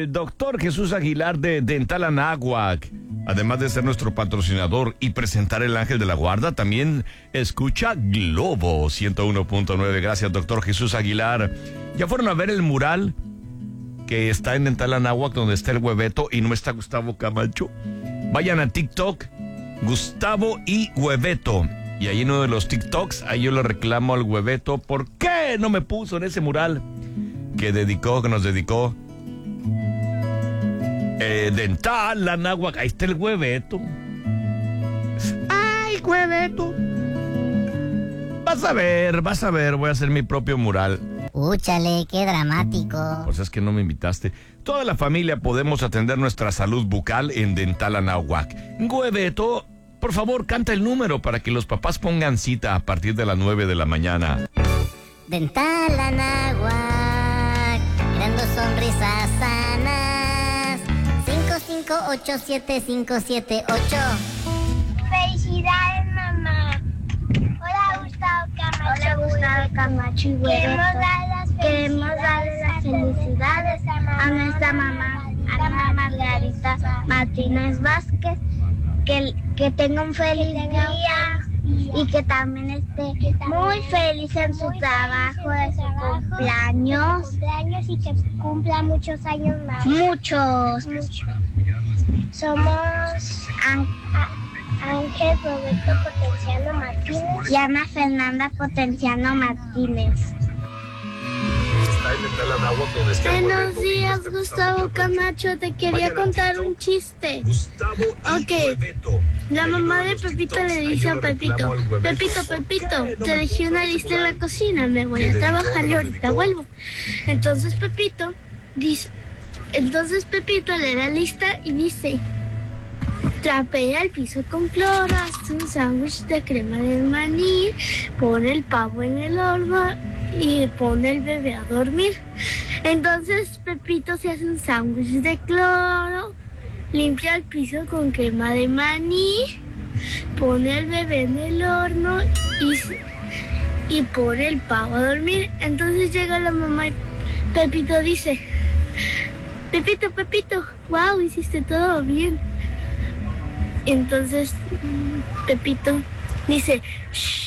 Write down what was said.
el doctor Jesús Aguilar de Dental Anáhuac. Además de ser nuestro patrocinador y presentar el Ángel de la Guarda, también escucha Globo 101.9. Gracias, doctor Jesús Aguilar. ¿Ya fueron a ver el mural que está en Dental Anáhuac, donde está el Hueveto y no está Gustavo Camacho? Vayan a TikTok, Gustavo y Hueveto. Y ahí en uno de los TikToks, ahí yo le reclamo al Hueveto, ¿por qué no me puso en ese mural que nos dedicó Dental Anáhuac? Ahí está el Hueveto. ¡Ay, Hueveto! Vas a ver, voy a hacer mi propio mural. Úchale, qué dramático. Pues es que no me invitaste. Toda la familia podemos atender nuestra salud bucal en Dental Anáhuac. Hueveto, por favor, canta el número para que los papás pongan cita a partir de las 9 de la mañana. Dental Anáhuac, creando sonrisas sanas. 5587578. Felicidades, mamá. Hola, Gustavo Camacho. Hola, Gustavo Camacho y Queremos darle las felicidades a nuestra mamá, a Margarita Martínez Vázquez. Que tenga un feliz día y que también esté muy feliz en su trabajo, de su cumpleaños. Y que cumpla muchos años más. Muchos. Somos Ángel Roberto Potenciano Martínez y Ana Fernanda Potenciano Martínez. Buenos días, Gustavo Camacho. Te quería contar un chiste. Ok. La mamá de Pepito le dice a Pepito: Pepito, te dejé una lista en la cocina. Me voy a trabajar y ahorita vuelvo. Entonces Pepito lee la lista y dice: trapea el piso con cloro, haz un sándwich de crema de maní, pone el pavo en el horno y pone el bebé a dormir. Entonces Pepito se hace un sándwich de cloro, limpia el piso con crema de maní, pone el bebé en el horno y pone el pavo a dormir. Entonces llega la mamá y Pepito dice: Pepito, wow, hiciste todo bien. Entonces Pepito dice: shh,